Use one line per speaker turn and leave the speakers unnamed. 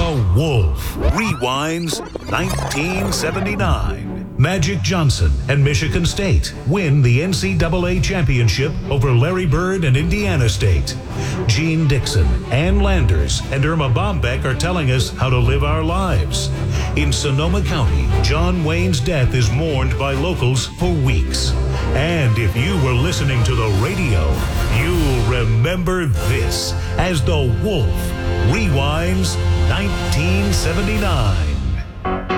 The Wolf rewinds 1979. Magic Johnson and Michigan State win the NCAA championship over Larry Bird and Indiana State. Gene Dixon, Ann Landers, and Irma Bombeck are telling us how to live our lives. In Sonoma County, John Wayne's death is mourned by locals for weeks. And if you were listening to the radio, you'll remember this as The Wolf rewinds 1979.